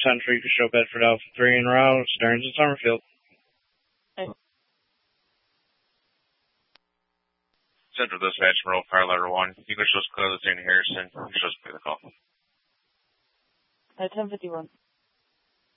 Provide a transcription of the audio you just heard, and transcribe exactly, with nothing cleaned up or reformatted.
Central, you can show Bedford Alpha three en route, Stearns and Summerfield. Okay. Central Dispatch, roll fire letter one. You can show us clear the Saint Harrison. You can show us clear the call. At ten fifty-one.